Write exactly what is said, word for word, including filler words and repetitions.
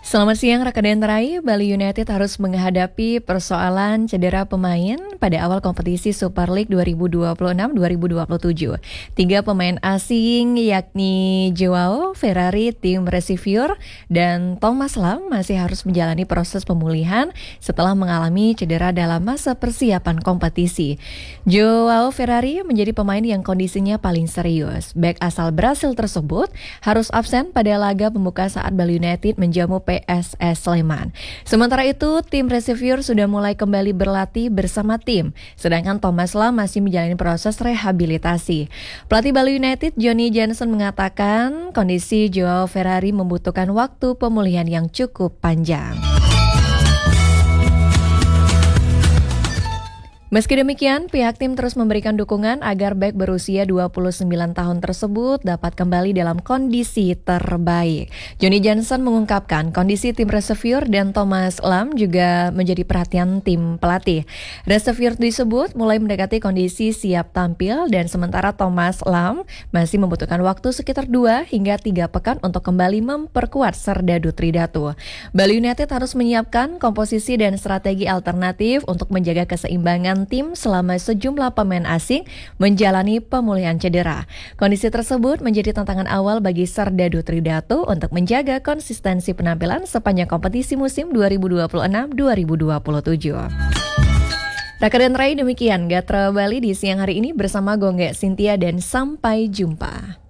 Selamat siang rekan Rai, Bali United harus menghadapi persoalan cedera pemain pada awal kompetisi Super League dua ribu dua puluh enam dua ribu dua puluh tujuh. Tiga pemain asing yakni Joao Ferrari tim Recife dan Thomas Lam masih harus menjalani proses pemulihan setelah mengalami cedera dalam masa persiapan kompetisi. Joao Ferrari menjadi pemain yang kondisinya paling serius. Bek asal Brasil tersebut harus absen pada laga pembuka saat Bali United menjamu P S S Sleman. Sementara itu, tim Recife sudah mulai kembali berlatih bersama tim, sedangkan Thomas Lam masih menjalani proses rehabilitasi. Pelatih Bali United, Johnny Johnson, mengatakan kondisi Joao Ferrari membutuhkan waktu pemulihan yang cukup panjang. Meski demikian, pihak tim terus memberikan dukungan agar bek berusia dua puluh sembilan tahun tersebut dapat kembali dalam kondisi terbaik. Johnny Johnson mengungkapkan kondisi tim Recife dan Thomas Lam juga menjadi perhatian tim pelatih. Recife disebut mulai mendekati kondisi siap tampil dan sementara Thomas Lam masih membutuhkan waktu sekitar dua hingga tiga pekan untuk kembali memperkuat Serdadu Tridatu. Bali United harus menyiapkan komposisi dan strategi alternatif untuk menjaga keseimbangan tim selama sejumlah pemain asing menjalani pemulihan cedera. Kondisi tersebut menjadi tantangan awal bagi Serdadu Tridatu untuk menjaga konsistensi penampilan sepanjang kompetisi musim dua ribu dua puluh enam dua ribu dua puluh tujuh. Rekan Rai, demikian Gatra Bali di siang hari ini bersama Gongge Cynthia dan sampai jumpa.